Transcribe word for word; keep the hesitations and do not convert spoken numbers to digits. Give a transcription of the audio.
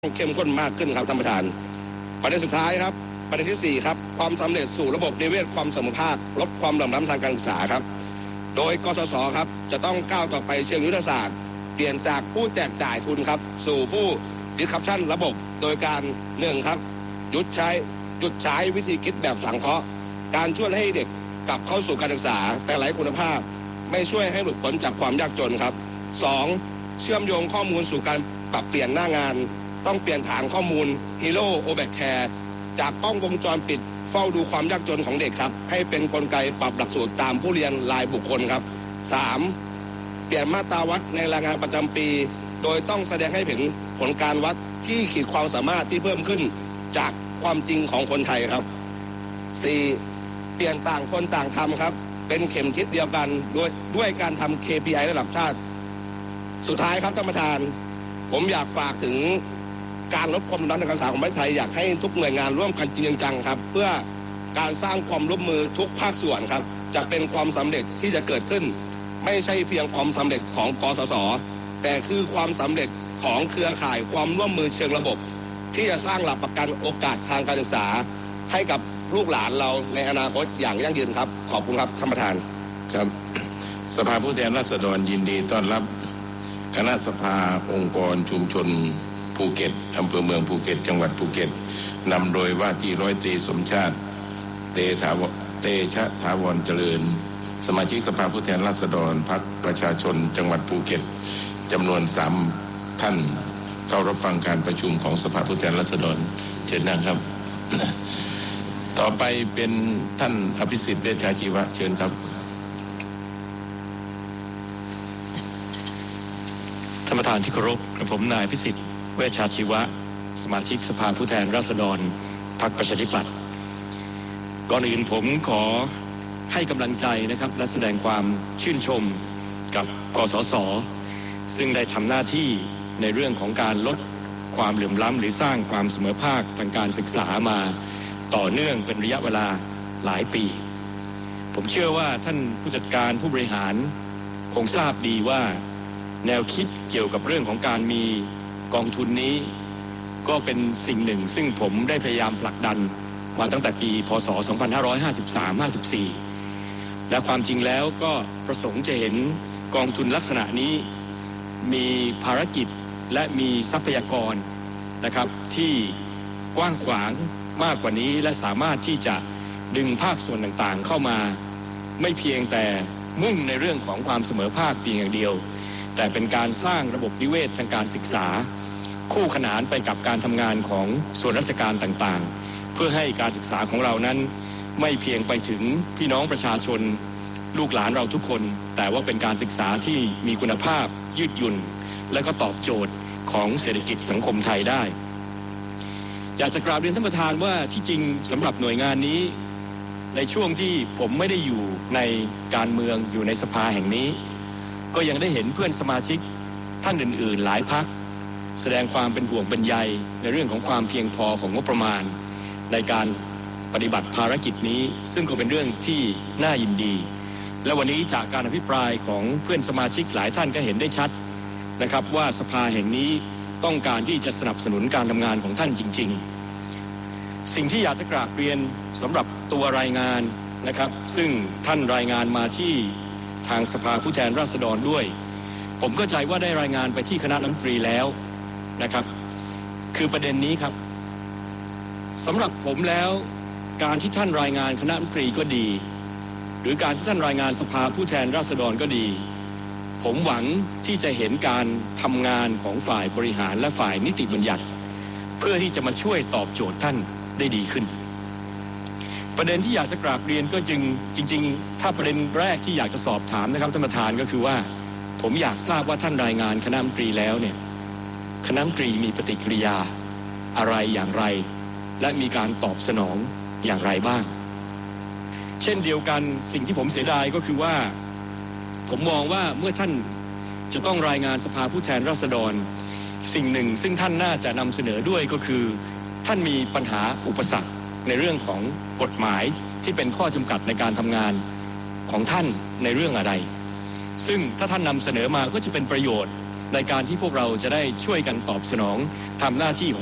เข้มข้นมากขึ้นครับท่านประธานประเด็นสุดท้ายครับประเด็นที่สี่ครับความสำเร็จสู่ระบบนิเวศความเสมอภาคลดความเหลื่อมล้ำทางการศึกษาครับโดยกสศครับจะต้องก้าวต่อไปเชิงยุทธศาสตร์เปลี่ยนจากผู้แจกจ่ายทุนครับสู่ผู้ดิสคัปชั่นระบบโดยการหนึ่งครับหยุดใช้หยุดใช้วิธีคิดแบบสังเคราะห์การช่วยให้เด็กกลับเข้าสู่การศึกษาแต่ไร้คุณภาพไม่ช่วยให้หลุดพ้นจากความยากจนครับสองเชื่อมโยงข้อมูลสู่การปรับเปลี่ยนหน้างานต้องเปลี่ยนฐานข้อมูล Hero โอ แบค Care จากกล้องวงจรปิดเฝ้าดูความยากจนของเด็กครับให้เป็นกลไกปรับหลักสูตรตามผู้เรียนรายบุคคลครับสามเปลี่ยนมาตราวัดในรายงานประจำปีโดยต้องแสดงให้เห็นผลการวัดที่ขีดความสามารถที่เพิ่มขึ้นจากความจริงของคนไทยครับสี่เปลี่ยนต่างคนต่างทำครับเป็นเข็มทิศเดียวกันด้วยด้วยการทำ เค พี ไอ ระดับชาติสุดท้ายครับท่านประธานผมอยากฝากถึงการลดความเหลื่อมล้ำทางการศึกษาของประเทศไทยอยากให้ทุกหน่วยงานร่วมกันจริงจังครับเพื่อการสร้างความร่วมมือทุกภาคส่วนครับจะเป็นความสำเร็จที่จะเกิดขึ้นไม่ใช่เพียงความสำเร็จของกสศแต่คือความสำเร็จของเครือข่ายความร่วมมือเชิงระบบที่จะสร้างหลักประกันโอกาสทางการศึกษาให้กับลูกหลานเราในอนาคตอย่างยั่งยืนครับขอบคุณครับท่านประธานครับสภาผู้แทนราษฎรยินดีต้อนรับคณะสภาองค์กรชุมชนภูเก็ตอำเภอเมืองภูเก็ตจังหวัดภูเก็ตนำโดยว่าที่ร้อยตรีสมชาติเตถาวเตชะถาวรเจริญสมาชิกสภาผู้แทนราษฎรพรรคประชาชนจังหวัดภูเก็ตจำนวนสามท่านเข้ารับฟังการประชุมของสภาผู้แทนราษฎรเชิญนั่งครับต่อไปเป็นท่านอภิสิทธิ์เวชชาชีวะเชิญครับท่านประธานที่เคารพกระผมนายอภิสิทธิ์เวชชาชีวะสมาชิกสภาผู้แทนราษฎรพรรคประชาธิปัตย์ก่อนอื่นผมขอให้กำลังใจนะครับและแสดงความชื่นชมกับกสศซึ่งได้ทำหน้าที่ในเรื่องของการลดความเหลื่อมล้ำหรือสร้างความเสมอภาคทางการศึกษามาต่อเนื่องเป็นระยะเวลาหลายปีผมเชื่อว่าท่านผู้จัดการผู้บริหารคงทราบดีว่าแนวคิดเกี่ยวกับเรื่องของการมีกองทุนนี้ก็เป็นสิ่งหนึ่งซึ่งผมได้พยายามผลักดันมาตั้งแต่ปีพ.ศ. สองพันห้าร้อยห้าสิบสาม ห้าสิบสี่และความจริงแล้วก็ประสงค์จะเห็นกองทุนลักษณะนี้มีภารกิจและมีทรัพยากรนะครับที่กว้างขวางมากกว่านี้และสามารถที่จะดึงภาคส่วนต่างๆเข้ามาไม่เพียงแต่มุ่งในเรื่องของความเสมอภาคเพียงอย่างเดียวแต่เป็นการสร้างระบบนิเวศทางการศึกษาคู่ขนานไปกับการทำงานของส่วนราชการต่างๆเพื่อให้การศึกษาของเรานั้นไม่เพียงไปถึงพี่น้องประชาชนลูกหลานเราทุกคนแต่ว่าเป็นการศึกษาที่มีคุณภาพยืดหยุ่นและก็ตอบโจทย์ของเศรษฐกิจสังคมไทยได้อยากจะกราบเรียนท่านประธานว่าที่จริงสำหรับหน่วยงานนี้ในช่วงที่ผมไม่ได้อยู่ในการเมืองอยู่ในสภาแห่งนี้ก็ยังได้เห็นเพื่อนสมาชิกท่านอื่นๆหลายพรรคแสดงความเป็นห่วงเป็นใยในเรื่องของความเพียงพอของงบประมาณในการปฏิบัติภารกิจนี้ซึ่งก็เป็นเรื่องที่น่ายินดีและวันนี้จากการอภิปรายของเพื่อนสมาชิกหลายท่านก็เห็นได้ชัดนะครับว่าสภาแห่งนี้ต้องการที่จะสนับสนุนการทำงานของท่านจริงๆสิ่งที่อยากจะกราบเรียนสำหรับตัวรายงานนะครับซึ่งท่านรายงานมาที่ทางสภาผู้แทนราษฎรด้วยผมเข้าใจว่าได้รายงานไปที่คณะรัฐมนตรีแล้วนะครับคือประเด็นนี้ครับสำหรับผมแล้วการที่ท่านรายงานคณะรัฐมนตรีก็ดีหรือการที่ท่านรายงานสภาผู้แทนราษฎรก็ดีผมหวังที่จะเห็นการทำงานของฝ่ายบริหารและฝ่ายนิติบัญญัติเพื่อที่จะมาช่วยตอบโจทย์ท่านได้ดีขึ้นประเด็นที่อยากจะกราบเรียนก็จึงจริงๆถ้าประเด็นแรกที่อยากจะสอบถามนะครับท่านประธานก็คือว่าผมอยากทราบว่าท่านรายงานคณะรัฐมนตรีแล้วเนี่ยคณะรัฐมนตรีมีปฏิกิริยาอะไรอย่างไรและมีการตอบสนองอย่างไรบ้างเช่นเดียวกันสิ่งที่ผมเสียดายก็คือว่าผมมองว่าเมื่อท่านจะต้องรายงานสภาผู้แทนราษฎรสิ่งหนึ่งซึ่งท่านน่าจะนำเสนอด้วยก็คือท่านมีปัญหาอุปสรรคในเรื่องของกฎหมายที่เป็นข้อจำกัดในการทำงานของท่านในเรื่องอะไรซึ่งถ้าท่านนำเสนอมาก็จะเป็นประโยชน์ในการที่พวกเราจะได้ช่วยกันตอบสนองทำหน้าที่